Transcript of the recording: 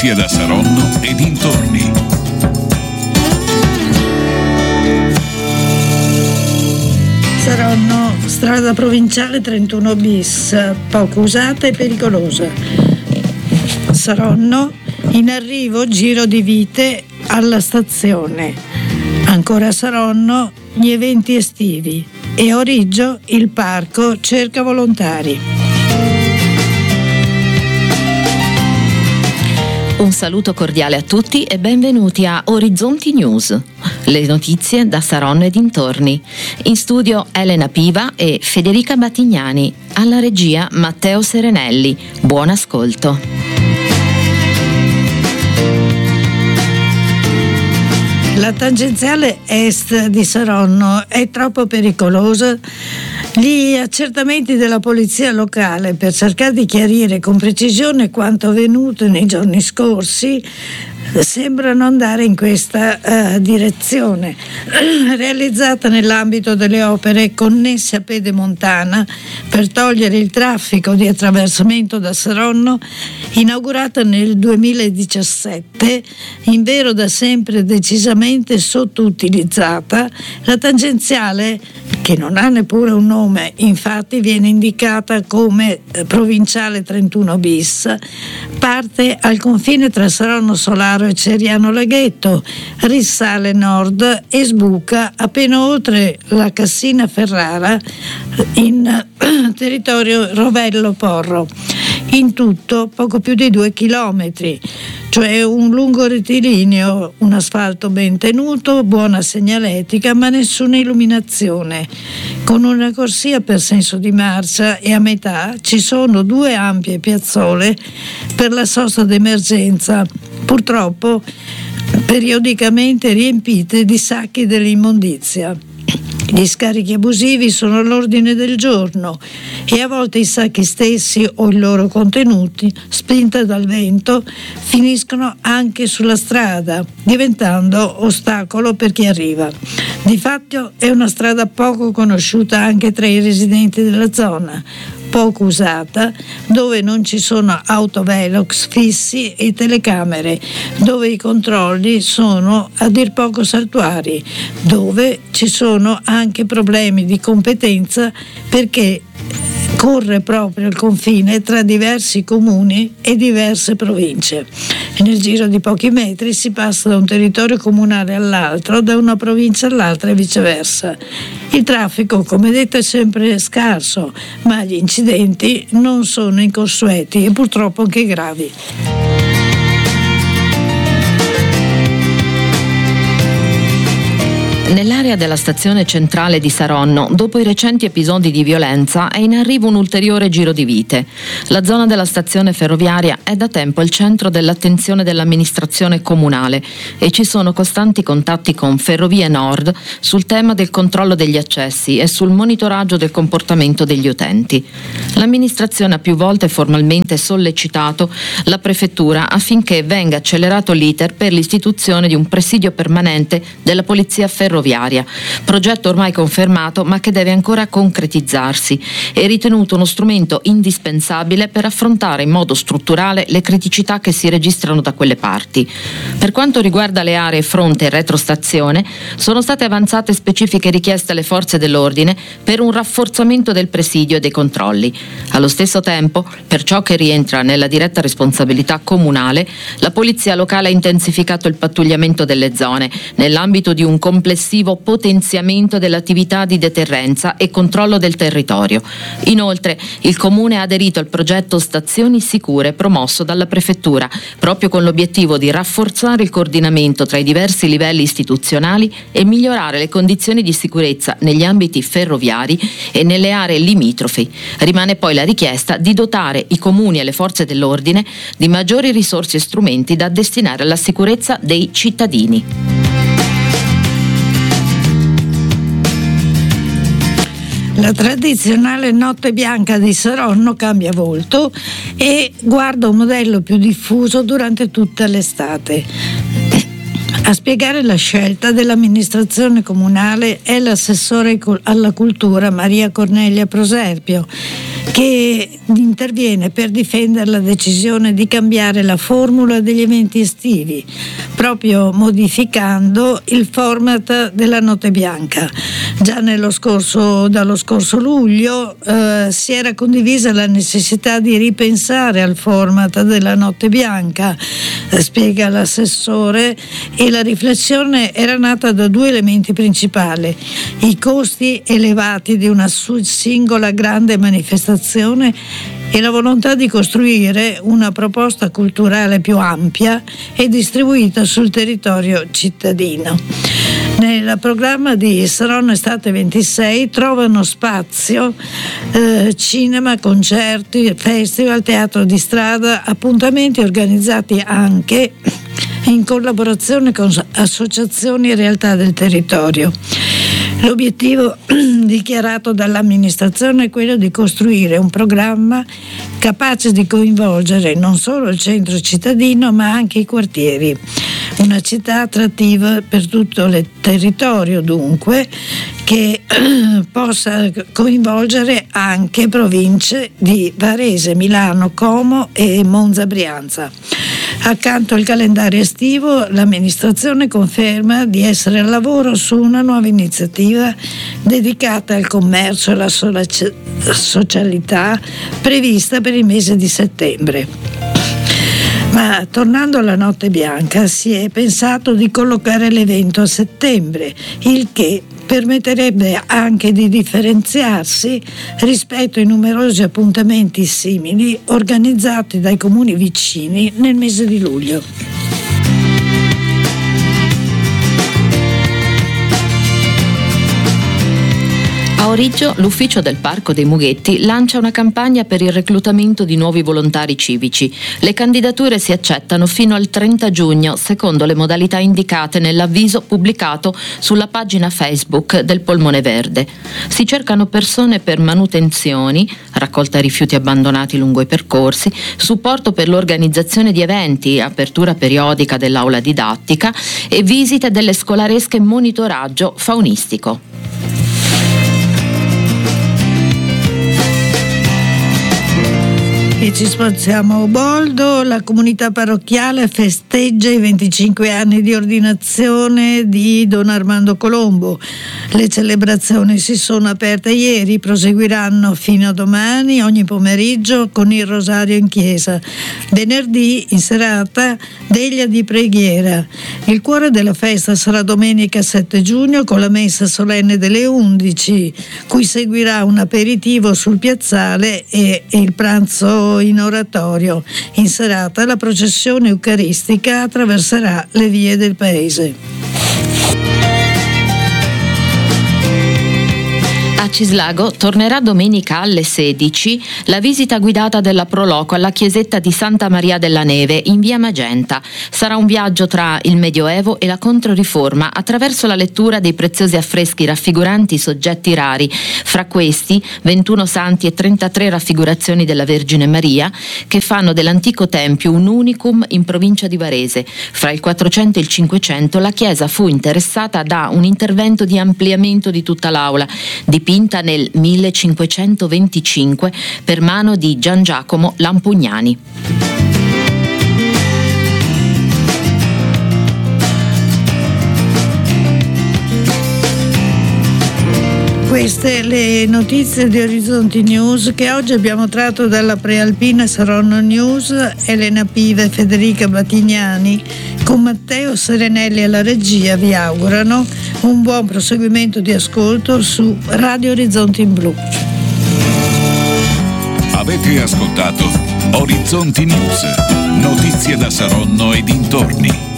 Notizie da Saronno e dintorni. Saronno, strada provinciale 31 bis, poco usata e pericolosa. Saronno, in arrivo giro di vite alla stazione. Ancora Saronno, gli eventi estivi. E a Origgio il parco cerca volontari. Un saluto cordiale a tutti e benvenuti a Orizzonti News, le notizie da Saronno e dintorni. In studio Elena Piva e Federica Battignani, alla regia Matteo Serenelli. Buon ascolto. La tangenziale est di Saronno è troppo pericolosa. Gli accertamenti della polizia locale per cercare di chiarire con precisione quanto avvenuto nei giorni scorsi sembrano andare in questa direzione. Realizzata nell'ambito delle opere connesse a Pedemontana per togliere il traffico di attraversamento da Saronno, inaugurata nel 2017, invero da sempre decisamente sottoutilizzata, la tangenziale, che non ha neppure un nome, infatti viene indicata come provinciale 31 bis, parte al confine tra Saronno Solaro e Ceriano Laghetto, risale nord e sbuca appena oltre la Cassina Ferrara in territorio Rovello Porro. In tutto poco più di 2 chilometri, cioè un lungo rettilineo, un asfalto ben tenuto, buona segnaletica ma nessuna illuminazione. Con una corsia per senso di marcia e a metà ci sono 2 ampie piazzole per la sosta d'emergenza, purtroppo periodicamente riempite di sacchi dell'immondizia. Gli scarichi abusivi sono all'ordine del giorno e a volte i sacchi stessi o i loro contenuti, spinta dal vento, finiscono anche sulla strada, diventando ostacolo per chi arriva. Di fatto è una strada poco conosciuta anche tra i residenti della zona, poco usata, dove non ci sono autovelox fissi e telecamere, dove i controlli sono a dir poco saltuari, dove ci sono anche problemi di competenza perché corre proprio il confine tra diversi comuni e diverse province. E nel giro di pochi metri si passa da un territorio comunale all'altro, da una provincia all'altra e viceversa. Il traffico, come detto, è sempre scarso, ma gli incidenti non sono inconsueti e purtroppo anche gravi. Nell'area della stazione centrale di Saronno, dopo i recenti episodi di violenza, è in arrivo un ulteriore giro di vite. La zona della stazione ferroviaria è da tempo il centro dell'attenzione dell'amministrazione comunale e ci sono costanti contatti con Ferrovie Nord sul tema del controllo degli accessi e sul monitoraggio del comportamento degli utenti. L'amministrazione ha più volte formalmente sollecitato la prefettura affinché venga accelerato l'iter per l'istituzione di un presidio permanente della polizia ferroviaria, progetto ormai confermato ma che deve ancora concretizzarsi e ritenuto uno strumento indispensabile per affrontare in modo strutturale le criticità che si registrano da quelle parti. Per quanto riguarda le aree fronte e retrostazione, sono state avanzate specifiche richieste alle forze dell'ordine per un rafforzamento del presidio e dei controlli. Allo stesso tempo, per ciò che rientra nella diretta responsabilità comunale, la polizia locale ha intensificato il pattugliamento delle zone nell'ambito di un complessivo potenziamento dell'attività di deterrenza e controllo del territorio. Inoltre, il Comune ha aderito al progetto Stazioni Sicure promosso dalla Prefettura, proprio con l'obiettivo di rafforzare il coordinamento tra i diversi livelli istituzionali e migliorare le condizioni di sicurezza negli ambiti ferroviari e nelle aree limitrofe. Rimane poi la richiesta di dotare i comuni e le forze dell'ordine di maggiori risorse e strumenti da destinare alla sicurezza dei cittadini. La tradizionale notte bianca di Saronno cambia volto e guarda un modello più diffuso durante tutta l'estate. A spiegare la scelta dell'amministrazione comunale è l'assessore alla cultura Maria Cornelia Proserpio, che interviene per difendere la decisione di cambiare la formula degli eventi estivi, proprio modificando il format della Notte Bianca. Già dallo scorso luglio si era condivisa la necessità di ripensare al format della Notte Bianca, spiega l'assessore, e la riflessione era nata da due elementi principali: i costi elevati di una singola grande manifestazione e la volontà di costruire una proposta culturale più ampia e distribuita sul territorio cittadino. Nel programma di Saronno Estate 26 trovano spazio cinema, concerti, festival, teatro di strada, appuntamenti organizzati anche in collaborazione con associazioni e realtà del territorio. L'obiettivo dichiarato dall'amministrazione è quello di costruire un programma capace di coinvolgere non solo il centro cittadino ma anche i quartieri. Una città attrattiva per tutto il territorio, dunque, che possa coinvolgere anche province di Varese, Milano, Como e Monza Brianza. Accanto al calendario estivo, l'amministrazione conferma di essere al lavoro su una nuova iniziativa dedicata al commercio e alla socialità prevista per il mese di settembre. Ma tornando alla Notte Bianca, si è pensato di collocare l'evento a settembre, il che permetterebbe anche di differenziarsi rispetto ai numerosi appuntamenti simili organizzati dai comuni vicini nel mese di luglio. A Origgio, l'ufficio del Parco dei Mughetti lancia una campagna per il reclutamento di nuovi volontari civici. Le candidature si accettano fino al 30 giugno, secondo le modalità indicate nell'avviso pubblicato sulla pagina Facebook del Polmone Verde. Si cercano persone per manutenzioni, raccolta rifiuti abbandonati lungo i percorsi, supporto per l'organizzazione di eventi, apertura periodica dell'aula didattica e visite delle scolaresche monitoraggio faunistico. E ci spostiamo a Uboldo. La comunità parrocchiale festeggia i 25 anni di ordinazione di Don Armando Colombo. Le celebrazioni si sono aperte ieri, proseguiranno fino a domani, ogni pomeriggio con il rosario in chiesa. Venerdì in serata deglia di preghiera. Il cuore della festa sarà domenica 7 giugno con la messa solenne delle 11, cui seguirà un aperitivo sul piazzale e il pranzo in oratorio. In serata la processione eucaristica attraverserà le vie del paese. A Cislago tornerà domenica alle 16 la visita guidata della Proloco alla chiesetta di Santa Maria della Neve in via Magenta. Sarà un viaggio tra il Medioevo e la Controriforma attraverso la lettura dei preziosi affreschi raffiguranti soggetti rari, fra questi 21 santi e 33 raffigurazioni della Vergine Maria, che fanno dell'antico tempio un unicum in provincia di Varese. Fra il 400 e il 500 la chiesa fu interessata da un intervento di ampliamento di tutta l'aula, dipinta nel 1525 per mano di Gian Giacomo Lampugnani. Queste le notizie di Orizzonti News che oggi abbiamo tratto dalla Prealpina Saronno News. Elena Piva e Federica Battignani con Matteo Serenelli alla regia vi augurano un buon proseguimento di ascolto su Radio Orizzonti in Blu. Avete ascoltato Orizzonti News, notizie da Saronno e dintorni.